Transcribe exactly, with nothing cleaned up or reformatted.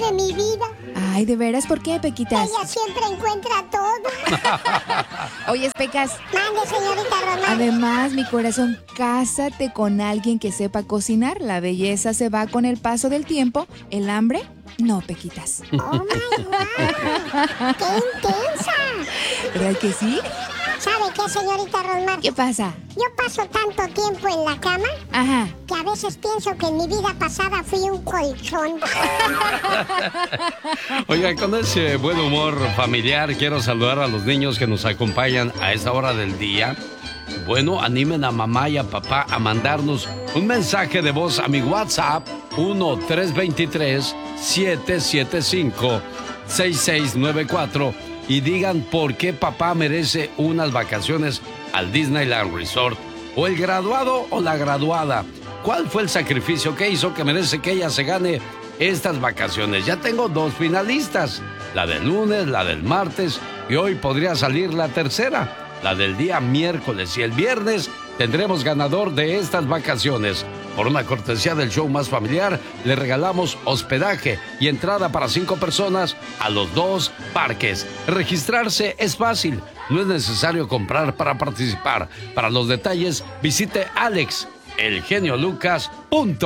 de mi vida. Ay, ¿de veras? ¿Por qué, Pequitas? Ella siempre encuentra todo. Oye, Pecas. Mande, señorita Román. Además, mi corazón, cásate con alguien que sepa cocinar. La belleza se va con el paso del tiempo. El hambre, no, Pequitas. Oh, my God. ¡Qué intensa! ¿Verdad que sí? ¿Sabe qué, señorita Rosmar? ¿Qué pasa? Yo paso tanto tiempo en la cama Ajá. que a veces pienso que en mi vida pasada fui un colchón. Oiga, con ese buen humor familiar, quiero saludar a los niños que nos acompañan a esta hora del día. Bueno, animen a mamá y a papá a mandarnos un mensaje de voz a mi WhatsApp uno tres dos tres, siete siete cinco, seis seis nueve cuatro y digan por qué papá merece unas vacaciones al Disneyland Resort. O el graduado o la graduada. ¿Cuál fue el sacrificio que hizo que merece que ella se gane estas vacaciones? Ya tengo dos finalistas. La del lunes, la del martes y hoy podría salir la tercera. La del día miércoles y el viernes tendremos ganador de estas vacaciones. Por una cortesía del show más familiar, le regalamos hospedaje y entrada para cinco personas a los dos parques. Registrarse es fácil, no es necesario comprar para participar. Para los detalles, visite alex el genio lucas punto com.